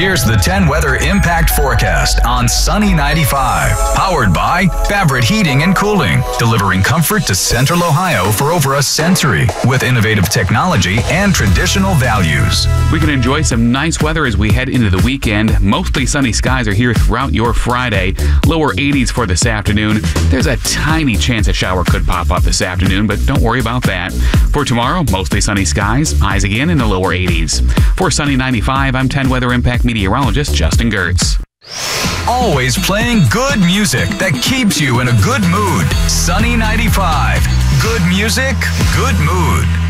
Here's the 10 weather impact forecast on Sunny 95. Powered by Favorite Heating and Cooling, delivering comfort to Central Ohio for over a century with innovative technology and traditional values. We can enjoy some nice weather as we head into the weekend. Mostly sunny skies are here throughout your Friday. Lower 80s for this afternoon. There's a tiny chance a shower could pop up this afternoon, but don't worry about that. For tomorrow, mostly sunny skies. Highs again in the lower 80s. For Sunny 95, I'm 10 Weather Impact meteorologist Justin Gertz. Always playing good music that keeps you in a good mood. Sunny 95. Good music, good mood.